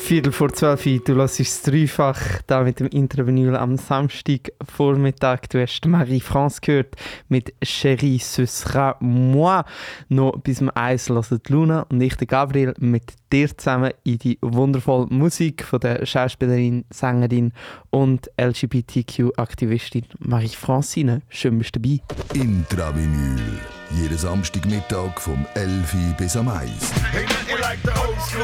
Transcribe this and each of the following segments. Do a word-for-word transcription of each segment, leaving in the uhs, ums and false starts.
Viertel vor zwölf, du hörst es dreifach da mit dem Intravinyl am Samstagvormittag. Du hast Marie-France gehört mit «Chérie, ce sera moi». Noch bis um eins hören Luna und ich, der Gabriel, mit dir zusammen in die wundervolle Musik von der Schauspielerin, Sängerin und L G B T Q-Aktivistin Marie-France rein. Schön, bist du dabei. Intravinyl. Jeden Samstagmittag vom elf Uhr bis am eins. Hey, you like the old school?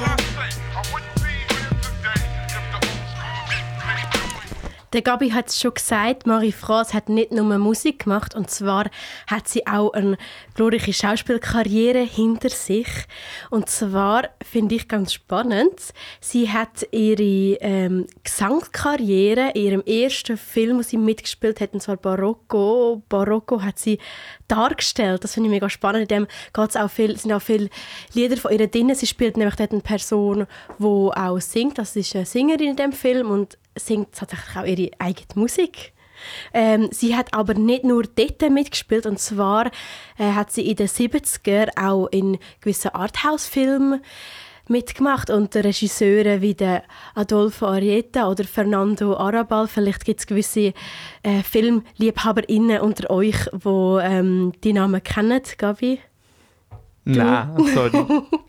Der Gabi hat es schon gesagt, Marie-France hat nicht nur Musik gemacht, und zwar hat sie auch eine glorreiche Schauspielkarriere hinter sich. Und zwar finde ich ganz spannend, sie hat ihre ähm, Gesangskarriere in ihrem ersten Film, wo sie mitgespielt hat, und zwar Barocco. Barocco hat sie dargestellt. Das finde ich mega spannend. In dem geht's auch viel, sind auch viele Lieder von ihr drin. Sie spielt nämlich dort eine Person, die auch singt. Das ist eine Sängerin in dem Film und singt tatsächlich auch ihre eigene Musik. Ähm, sie hat aber nicht nur dort mitgespielt, und zwar äh, hat sie in den siebziger auch in gewissen Arthouse-Filmen mitgemacht unter Regisseure wie der Adolfo Arrieta oder Fernando Arrabal. Vielleicht gibt es gewisse äh, Filmliebhaberinnen unter euch, die ähm, die Namen kennen, Gabi? Nein, sorry.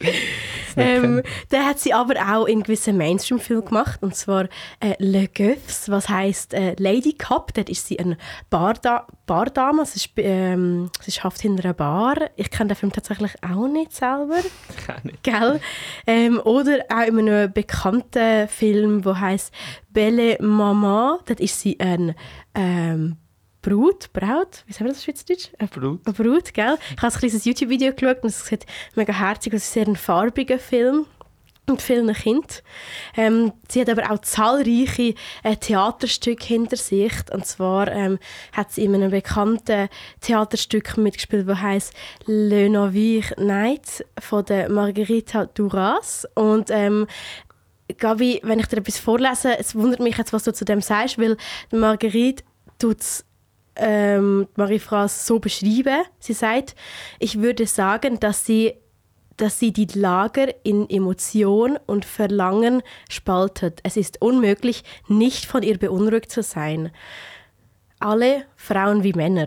ähm, dann hat sie aber auch in gewissen Mainstream-Filmen gemacht, und zwar äh, Le Goeufs, was heisst äh, Lady Cup. Dort ist sie eine Barda- Bardame, sie, ist, ähm, sie schafft hinter einer Bar. Ich kenne den Film tatsächlich auch nicht selber. Kann nicht. Gell? Ähm, oder auch in einem bekannten Film, der heisst Belle Maman. Dort ist sie ein ähm, Brut, Braut, wie sagen wir das auf Schweizerdeutsch? Eine Brut. Eine Brut, gell? Ich habe ein kleines YouTube-Video geschaut und es sieht mega herzig aus. Es ist sehr ein farbiger Film mit vielen Kindern. Ähm, sie hat aber auch zahlreiche äh, Theaterstücke hinter sich. Und zwar ähm, hat sie in einem bekannten Theaterstück mitgespielt, das heisst «Le Navire Night» von der Margherita Duras. Und ähm, Gabi, wenn ich dir etwas vorlese, es wundert mich jetzt, was du zu dem sagst, weil Marguerite tut es Ähm, Marie-France so beschrieben. Sie sagt, ich würde sagen, dass sie, dass sie die Lager in Emotion und Verlangen spaltet. Es ist unmöglich, nicht von ihr beunruhigt zu sein. Alle, Frauen wie Männer.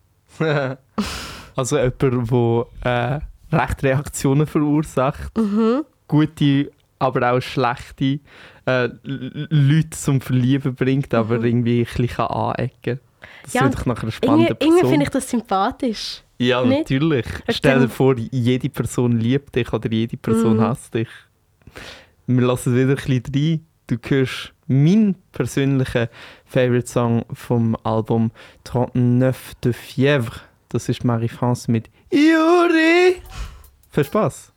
Also jemand, der äh, recht Reaktionen verursacht. Mhm. Gute, aber auch schlechte äh, Leute zum Verlieben bringt, aber Mhm. irgendwie ein bisschen anecken. Das Ja, ist nach einer spannenden irgendwie, irgendwie Person. finde ich das sympathisch. Ja, nicht? natürlich. Stell dir vor, jede Person liebt dich oder jede Person Mhm. hasst dich. Wir lassen wieder ein bisschen rein. Du hörst meinen persönlichen Favorite-Song vom Album «trente-neuf de Fièvre». Das ist Marie-France mit «Iuri». Viel Spaß!